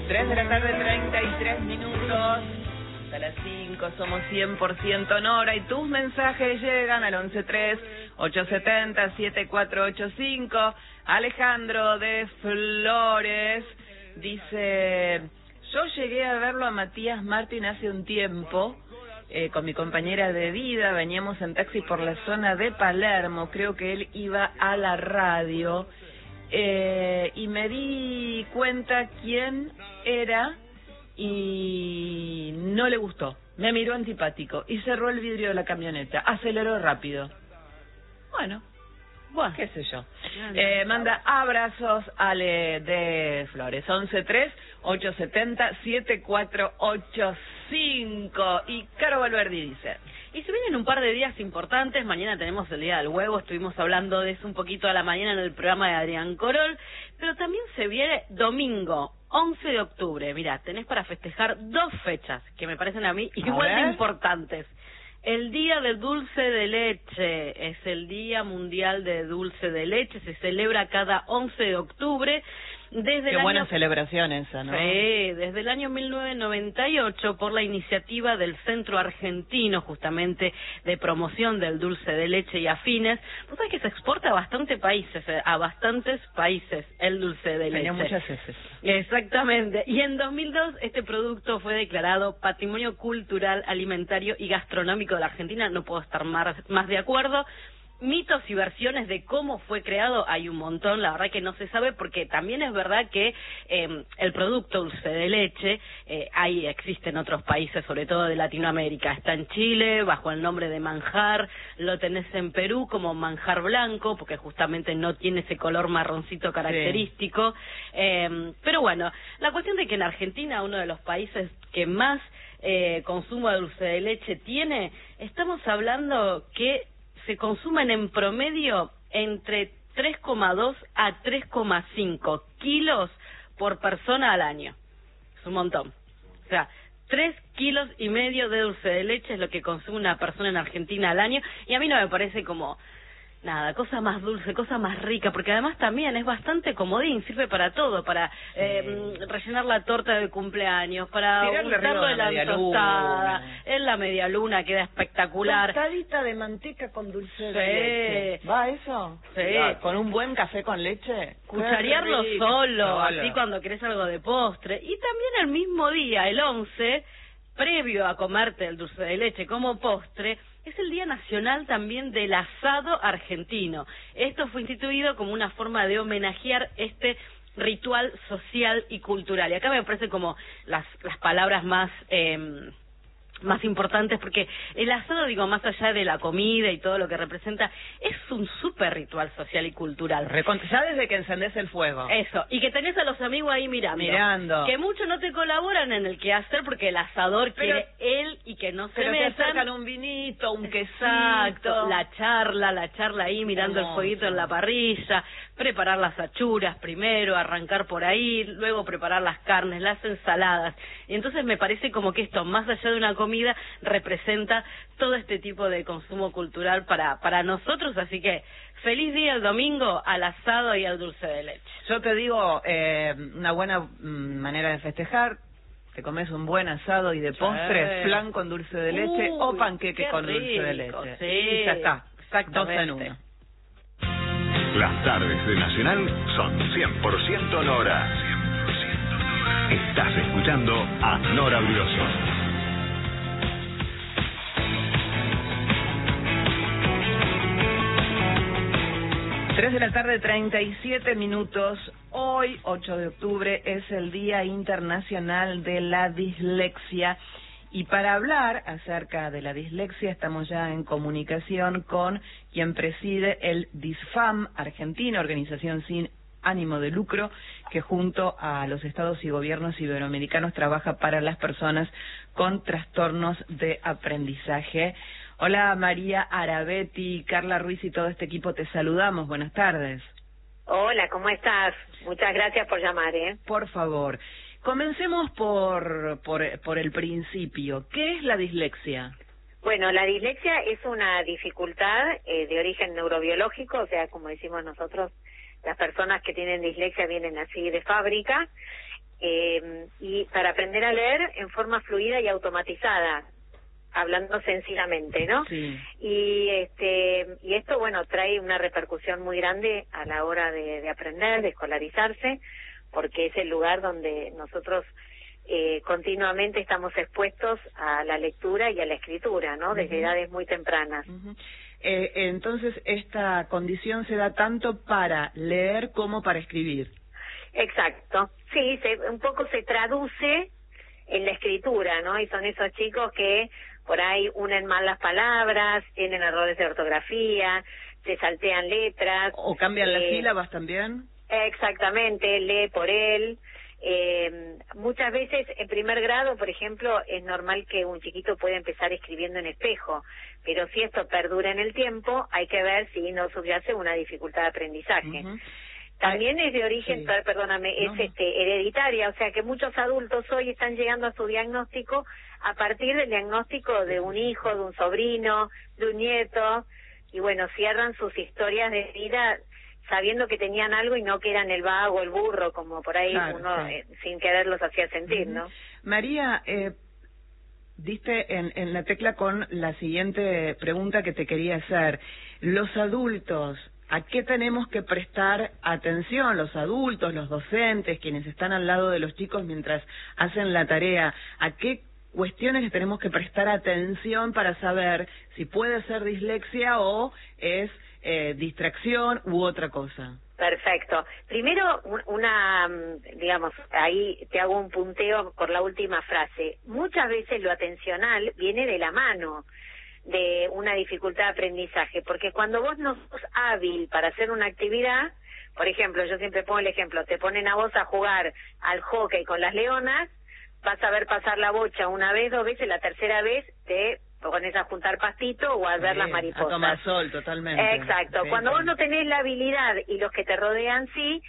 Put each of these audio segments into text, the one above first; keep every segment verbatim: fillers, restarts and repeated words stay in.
tres de la tarde, treinta y tres minutos. Hasta las cinco somos cien por ciento Nora y tus mensajes llegan al once tres, ocho siete cero, siete cuatro ocho cinco. Alejandro de Flores dice: yo llegué a verlo a Matías Martín hace un tiempo, eh, con mi compañera de vida, veníamos en taxi por la zona de Palermo, creo que él iba a la radio, eh, y me di cuenta quién era y no le gustó, me miró antipático y cerró el vidrio de la camioneta, aceleró rápido. Bueno, bueno, qué sé yo. Eh, manda abrazos Ale de Flores. once tres, ocho siete cero, siete cuatro ocho cinco. Y Caro Valverdi dice: y se vienen un par de días importantes. Mañana tenemos el Día del Huevo, estuvimos hablando de eso un poquito a la mañana en el programa de Adrián Corol, pero también se viene domingo once de octubre. Mirá, tenés para festejar dos fechas que me parecen a mí igual de importantes. El Día del Dulce de Leche, es el Día Mundial de Dulce de Leche, se celebra cada once de octubre. Desde Qué el buena año... celebración esa, ¿no? Sí, desde el año mil novecientos noventa y ocho, por la iniciativa del Centro Argentino, justamente, de promoción del dulce de leche y afines. Vos sabés que se exporta a bastantes países, a bastantes países, el dulce de leche. Tenía muchas veces. Exactamente. Y en dos mil dos, este producto fue declarado Patrimonio Cultural, Alimentario y Gastronómico de la Argentina. No puedo estar más, más de acuerdo. Mitos y versiones de cómo fue creado hay un montón, la verdad que no se sabe, porque también es verdad que eh, el producto dulce de leche eh, ahí existe en otros países, sobre todo de Latinoamérica. Está en Chile bajo el nombre de manjar, lo tenés en Perú como manjar blanco, porque justamente no tiene ese color marroncito característico. Sí. Eh, pero bueno, la cuestión de que en Argentina, uno de los países que más eh, consumo de dulce de leche tiene, estamos hablando que se consumen en promedio entre tres coma dos a tres coma cinco kilos por persona al año. Es un montón. O sea, tres kilos y medio de dulce de leche es lo que consume una persona en Argentina al año, y a mí no me parece como nada, cosa más dulce, cosa más rica, porque además también es bastante comodín, sirve para todo, para sí. eh, rellenar la torta de cumpleaños, para untarlo en la tostada, en la media luna queda espectacular. Tostadita de manteca con dulce sí. de leche. ¿Va eso? Sí. Ya, con un buen café con leche. Cucharearlo solo, así cuando querés algo de postre. Y también el mismo día, el once, previo a comerte el dulce de leche como postre, es el Día Nacional también del Asado Argentino. Esto fue instituido como una forma de homenajear este ritual social y cultural. Y acá me parece como las, las palabras más... Eh, más importantes, porque el asado, digo, más allá de la comida y todo lo que representa, es un súper ritual social y cultural. Recont ya desde que encendés el fuego. Eso, y que tenés a los amigos ahí mirando. Mirando. Que muchos no te colaboran en el quehacer porque el asador pero, quiere él y que no se pero metan. Te acercan un vinito, un quesito. Exacto, la charla, la charla ahí mirando Hermoso. El fueguito en la parrilla, preparar las achuras primero, arrancar por ahí, luego preparar las carnes, las ensaladas. Y entonces me parece como que esto, más allá de una comida, representa todo este tipo de consumo cultural para para nosotros, así que feliz día el domingo al asado y al dulce de leche. Yo te digo, eh, una buena mm, manera de festejar, te comes un buen asado y de postre, sí. flan con dulce de leche Uy, o panqueque con rico, dulce de leche. Sí, y ya está, dos en uno. Las tardes de Nacional son cien por ciento Nora. cien por ciento Nora. Estás escuchando a Nora Brioso. tres de la tarde, treinta y siete minutos. Hoy, ocho de octubre, es el Día Internacional de la Dislexia. Y para hablar acerca de la dislexia, estamos ya en comunicación con quien preside el DISFAM Argentina, organización sin ánimo de lucro, que junto a los estados y gobiernos iberoamericanos trabaja para las personas con trastornos de aprendizaje. Hola María Arabetti, Carla Ruiz y todo este equipo, te saludamos. Buenas tardes. Hola, ¿cómo estás? Muchas gracias por llamar, ¿eh? Por favor, comencemos por, por, por el principio. ¿Qué es la dislexia? Bueno, la dislexia es una dificultad eh, de origen neurobiológico, o sea, como decimos nosotros, las personas que tienen dislexia vienen así de fábrica, eh, y para aprender a leer en forma fluida y automatizada, hablando sencillamente, ¿no? Sí. Y este y esto, bueno, trae una repercusión muy grande a la hora de, de aprender, de escolarizarse, porque es el lugar donde nosotros eh, continuamente estamos expuestos a la lectura y a la escritura, ¿no? Desde uh-huh. edades muy tempranas. Uh-huh. eh, entonces, esta condición se da tanto para leer como para escribir. Exacto. Sí, se, un poco se traduce en la escritura, ¿no? Y son esos chicos que por ahí unen mal las palabras, tienen errores de ortografía, se saltean letras. ¿O cambian eh, las sílabas también? Exactamente, lee por él. Eh, muchas veces en primer grado, por ejemplo, es normal que un chiquito pueda empezar escribiendo en espejo, pero si esto perdura en el tiempo, hay que ver si no subyace una dificultad de aprendizaje. Uh-huh. También es de origen, sí. perdóname, es no. este hereditaria, o sea que muchos adultos hoy están llegando a su diagnóstico a partir del diagnóstico de un hijo, de un sobrino, de un nieto, y bueno, cierran sus historias de vida sabiendo que tenían algo y no que eran el vago, el burro, como por ahí claro, uno sí. eh, sin querer los hacía sentir, uh-huh. ¿no? María, eh, diste en, en la tecla con la siguiente pregunta que te quería hacer. Los adultos, ¿a qué tenemos que prestar atención? Los adultos, los docentes, quienes están al lado de los chicos mientras hacen la tarea, ¿a qué cuestiones les tenemos que prestar atención para saber si puede ser dislexia o es eh, distracción u otra cosa? Perfecto. Primero, una, digamos, ahí te hago un punteo por la última frase. Muchas veces lo atencional viene de la mano de una dificultad de aprendizaje, porque cuando vos no sos hábil para hacer una actividad, por ejemplo, yo siempre pongo el ejemplo, te ponen a vos a jugar al hockey con las leonas, vas a ver pasar la bocha una vez, dos veces, la tercera vez te pones a juntar pastito o a ver sí, las mariposas. A tomar sol, totalmente. Exacto. Sí, Cuando sí. vos no tenés la habilidad y los que te rodean sí,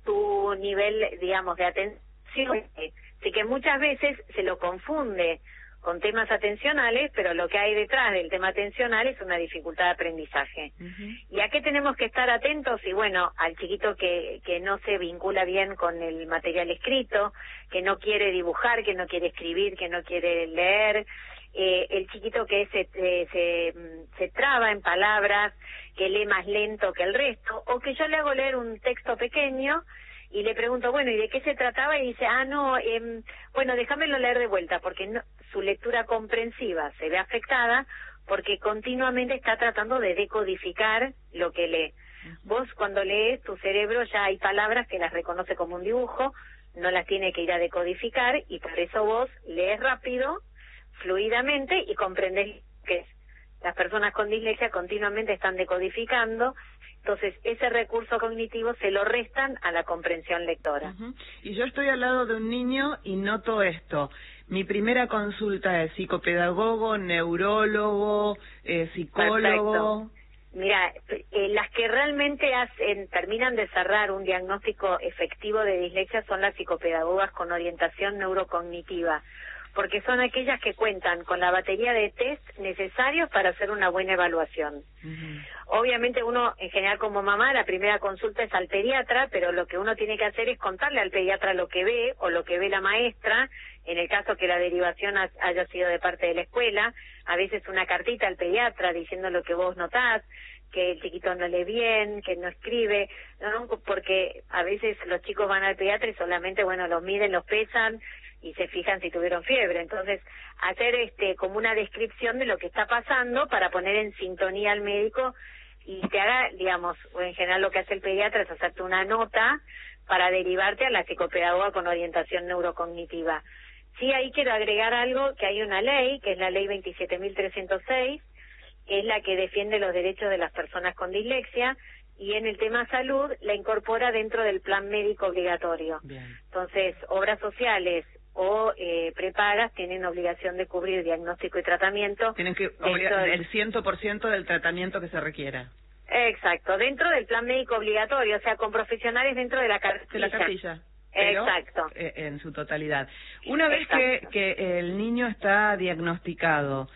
tu nivel, digamos, de atención, así que muchas veces se lo confunde con temas atencionales, pero lo que hay detrás del tema atencional es una dificultad de aprendizaje. Uh-huh. ¿Y a qué tenemos que estar atentos? Y bueno, al chiquito que, que no se vincula bien con el material escrito, que no quiere dibujar, que no quiere escribir, que no quiere leer, eh, el chiquito que se, eh, se, se traba en palabras, que lee más lento que el resto, o que yo le hago leer un texto pequeño y le pregunto, bueno, ¿y de qué se trataba? Y dice, ah, no, eh, bueno, déjamelo leer de vuelta, porque no, su lectura comprensiva se ve afectada porque continuamente está tratando de decodificar lo que lee. Uh-huh. Vos cuando lees, tu cerebro ya hay palabras que las reconoce como un dibujo, no las tiene que ir a decodificar y por eso vos lees rápido, fluidamente y comprendés que es. Las personas con dislexia continuamente están decodificando, entonces ese recurso cognitivo se lo restan a la comprensión lectora. Uh-huh. Y yo estoy al lado de un niño y noto esto. Mi primera consulta es psicopedagogo, neurólogo, eh, psicólogo. Perfecto. Mira, eh, las que realmente hacen, terminan de cerrar un diagnóstico efectivo de dislexia son las psicopedagogas con orientación neurocognitiva, porque son aquellas que cuentan con la batería de test necesarios para hacer una buena evaluación. Uh-huh. Obviamente uno, en general como mamá, la primera consulta es al pediatra, pero lo que uno tiene que hacer es contarle al pediatra lo que ve o lo que ve la maestra, en el caso que la derivación haya sido de parte de la escuela, a veces una cartita al pediatra diciendo lo que vos notás, que el chiquito no lee bien, que no escribe, ¿no? Porque a veces los chicos van al pediatra y solamente, bueno, los miden, los pesan, y se fijan si tuvieron fiebre. Entonces, hacer este como una descripción de lo que está pasando para poner en sintonía al médico y te haga, digamos, o en general lo que hace el pediatra es hacerte una nota para derivarte a la psicopedagoga con orientación neurocognitiva. Sí, ahí quiero agregar algo, que hay una ley, que es la ley veintisiete mil trescientos seis, que es la que defiende los derechos de las personas con dislexia, y en el tema salud la incorpora dentro del plan médico obligatorio. Bien. Entonces, obras sociales o eh, prepagas tienen obligación de cubrir diagnóstico y tratamiento. Tienen que obligar el cien por ciento del tratamiento que se requiera. Exacto, dentro del plan médico obligatorio, o sea, con profesionales dentro de la cartilla. De la cartilla. Pero, exacto. Eh, en su totalidad. Una vez que, que el niño está diagnosticado,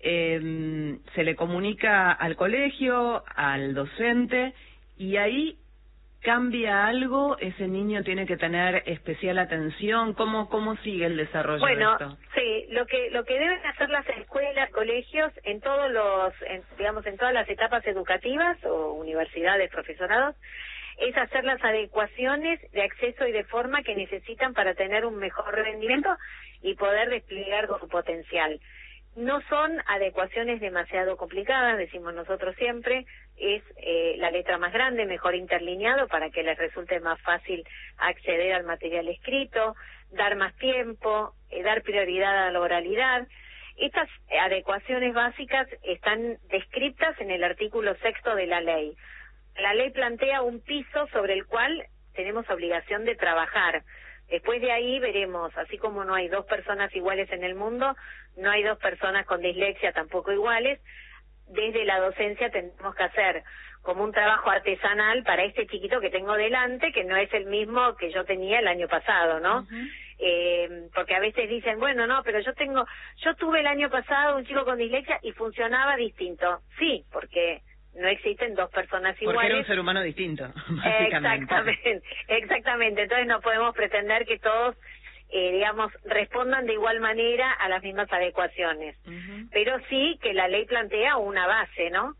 eh, se le comunica al colegio, al docente, y ahí ¿Cambia algo? ¿Ese niño tiene que tener especial atención? ¿Cómo cómo sigue el desarrollo bueno, de esto? sí, lo que lo que deben hacer las escuelas, colegios, en todos los, en, digamos, en todas las etapas educativas o universidades, profesorados, es hacer las adecuaciones de acceso y de forma que necesitan para tener un mejor rendimiento y poder desplegar su potencial. No son adecuaciones demasiado complicadas, decimos nosotros siempre, es eh, la letra más grande, mejor interlineado para que les resulte más fácil acceder al material escrito, dar más tiempo, eh, dar prioridad a la oralidad. Estas adecuaciones básicas están descritas en el artículo sexto de la ley. La ley plantea un piso sobre el cual tenemos obligación de trabajar. Después de ahí veremos, así como no hay dos personas iguales en el mundo, no hay dos personas con dislexia tampoco iguales. Desde la docencia tenemos que hacer como un trabajo artesanal para este chiquito que tengo delante, que no es el mismo que yo tenía el año pasado, ¿no? Uh-huh. Eh, porque a veces dicen, bueno, no, pero yo tengo, yo tuve el año pasado un chico con dislexia y funcionaba distinto. Sí, porque no existen dos personas iguales. Porque era un ser humano distinto, básicamente. Exactamente, exactamente. Entonces no podemos pretender que todos, eh, digamos, respondan de igual manera a las mismas adecuaciones. Uh-huh. Pero sí que la ley plantea una base, ¿no?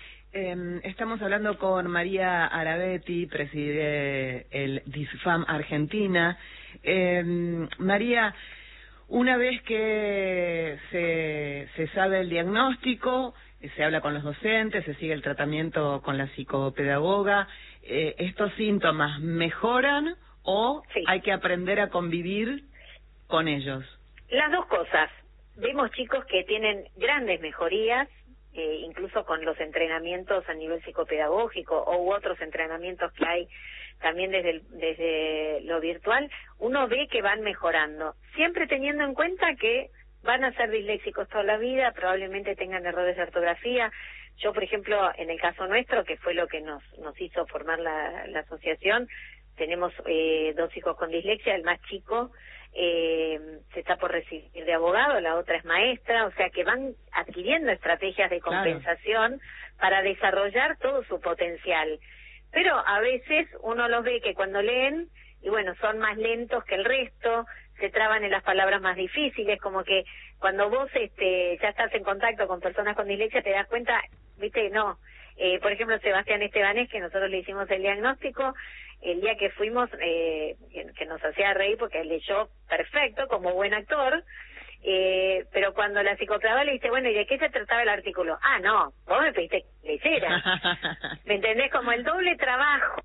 Eh, estamos hablando con María Arabetti, preside el DISFAM Argentina. Eh, María, una vez que se, se sabe el diagnóstico, se habla con los docentes, se sigue el tratamiento con la psicopedagoga, eh, ¿estos síntomas mejoran o sí. hay que aprender a convivir con ellos? Las dos cosas. Vemos chicos que tienen grandes mejorías, eh, incluso con los entrenamientos a nivel psicopedagógico o u otros entrenamientos que hay también desde, el, desde lo virtual, uno ve que van mejorando, siempre teniendo en cuenta que van a ser disléxicos toda la vida, probablemente tengan errores de ortografía. Yo, por ejemplo, en el caso nuestro, que fue lo que nos nos hizo formar la, la asociación, tenemos eh, dos hijos con dislexia, el más chico eh, se está por recibir de abogado, la otra es maestra, o sea que van adquiriendo estrategias de compensación claro. para desarrollar todo su potencial. Pero a veces uno los ve que cuando leen, y bueno, son más lentos que el resto, se traban en las palabras más difíciles, como que cuando vos este ya estás en contacto con personas con dislexia te das cuenta, viste, no. Eh, por ejemplo, Sebastián Estebanés, que nosotros le hicimos el diagnóstico, el día que fuimos, eh, que nos hacía reír porque leyó perfecto, como buen actor, eh, pero cuando la psicopedagoga le dice, bueno, ¿y de qué se trataba el artículo? Ah, no, vos me pediste que leyera. ¿Me entendés? Como el doble trabajo,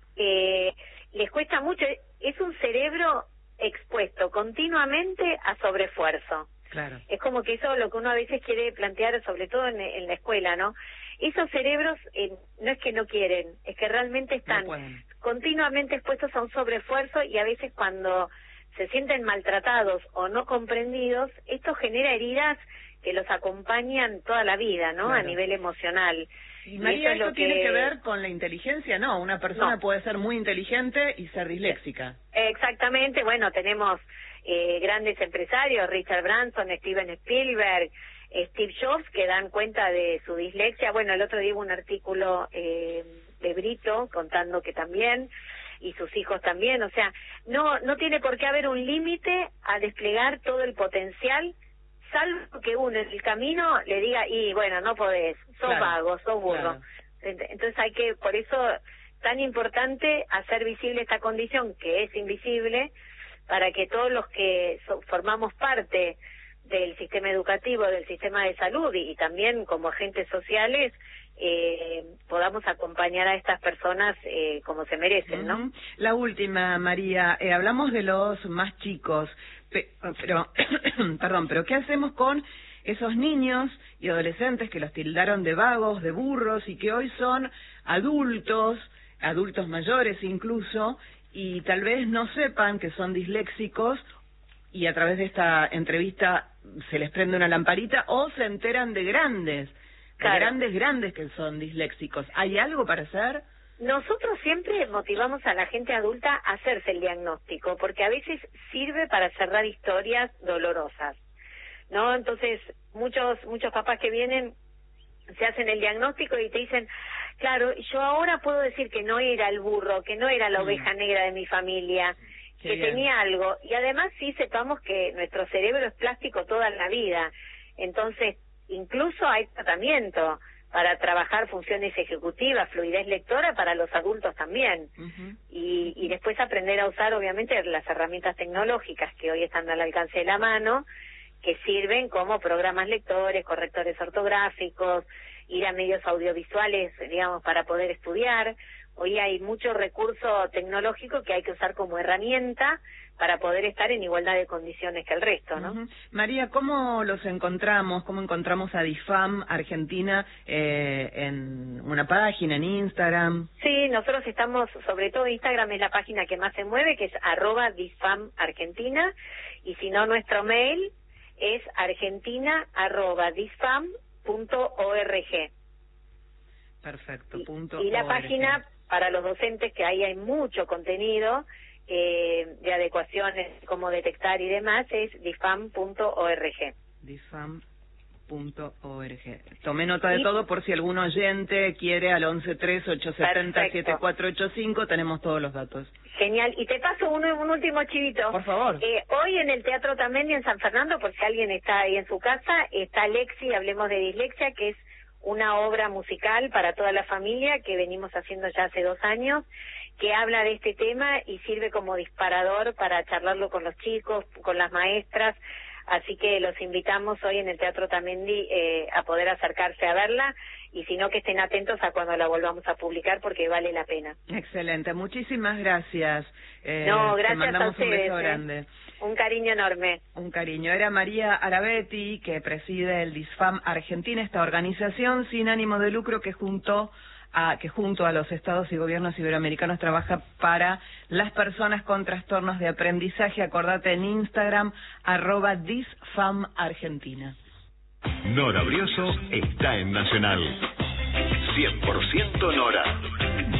eh, les cuesta mucho, es un cerebro expuesto continuamente a sobreesfuerzo. Claro. Es como que eso es lo que uno a veces quiere plantear, sobre todo en, en la escuela, ¿no? Esos cerebros eh, no es que no quieren, es que realmente están no continuamente expuestos a un sobreesfuerzo y a veces cuando se sienten maltratados o no comprendidos, esto genera heridas que los acompañan toda la vida, ¿no? Claro. A nivel emocional. Y María, ¿esto tiene que... que ver con la inteligencia? No, una persona no. puede ser muy inteligente y ser disléxica. Exactamente, bueno, tenemos eh, grandes empresarios, Richard Branson, Steven Spielberg, Steve Jobs, que dan cuenta de su dislexia. Bueno, el otro día hubo un artículo eh, de Brito contando que también, y sus hijos también, o sea, no no tiene por qué haber un límite a desplegar todo el potencial, salvo que uno en el camino le diga, y bueno, no podés, sos claro, vago, sos burro. Claro. Entonces hay que, por eso, tan importante hacer visible esta condición, que es invisible, para que todos los que so, formamos parte del sistema educativo, del sistema de salud y, y también como agentes sociales, eh, podamos acompañar a estas personas eh, como se merecen, ¿no? Uh-huh. La última, María, eh, hablamos de los más chicos, pe- pero, perdón, pero ¿qué hacemos con esos niños y adolescentes que los tildaron de vagos, de burros y que hoy son adultos, adultos mayores incluso, y tal vez no sepan que son disléxicos y a través de esta entrevista se les prende una lamparita o se enteran de grandes, claro. de grandes, grandes que son disléxicos? ¿Hay algo para hacer? Nosotros siempre motivamos a la gente adulta a hacerse el diagnóstico, porque a veces sirve para cerrar historias dolorosas, ¿no? Entonces, muchos muchos papás que vienen se hacen el diagnóstico y te dicen, Claro, yo ahora puedo decir que no era el burro, que no era la oveja negra de mi familia, Qué que bien. tenía algo. Y además sí sepamos que nuestro cerebro es plástico toda la vida. Entonces, incluso hay tratamiento para trabajar funciones ejecutivas, fluidez lectora para los adultos también. Uh-huh. Y, y después aprender a usar, obviamente, las herramientas tecnológicas que hoy están al alcance de la mano, que sirven como programas lectores, correctores ortográficos, ir a medios audiovisuales, digamos, para poder estudiar. Hoy hay mucho recurso tecnológico que hay que usar como herramienta para poder estar en igualdad de condiciones que el resto, ¿no? Uh-huh. María, ¿cómo los encontramos? ¿Cómo encontramos a DIFAM Argentina eh, en una página, en Instagram? Sí, nosotros estamos, sobre todo Instagram es la página que más se mueve, que es arroba DIFAM Argentina, y si no, nuestro mail es argentina arroba disfam punto org. Perfecto, Y, punto y la org. página para los docentes, que ahí hay mucho contenido eh, de adecuaciones, cómo detectar y demás, es difam punto org. difam punto org. Tomé nota de Y- todo por si algún oyente quiere al once tres ocho siete cero siete cuatro ocho cinco, tenemos todos los datos. Genial. Y te paso un, un último chivito. Por favor. Eh, hoy en el Teatro Tamendi en San Fernando, por si alguien está ahí en su casa, está Lexi, Hablemos de Dislexia, que es una obra musical para toda la familia que venimos haciendo ya hace dos años, que habla de este tema y sirve como disparador para charlarlo con los chicos, con las maestras. Así que los invitamos hoy en el Teatro Tamendi eh, a poder acercarse a verla, y si no, que estén atentos a cuando la volvamos a publicar, porque vale la pena. Excelente, muchísimas gracias. Eh, No, te gracias mandamos a ustedes. un beso eh. grande. Un cariño enorme. Un cariño. Era María Arabetti, que preside el DISFAM Argentina, esta organización sin ánimo de lucro que junto a, que junto a los estados y gobiernos iberoamericanos trabaja para las personas con trastornos de aprendizaje. Acordate en Instagram, arroba DISFAM Argentina. Nora Brioso está en Nacional. cien por ciento Nora.